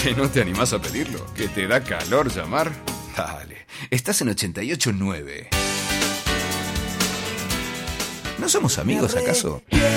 ¿Que no te animás a pedirlo? ¿Que te da calor llamar? Dale, estás en 88.9. ¿No somos amigos acaso?